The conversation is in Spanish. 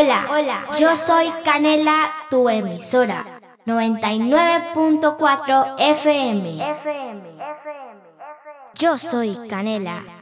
Hola, yo soy Canela, tu emisora, 99.4 FM. Yo soy Canela.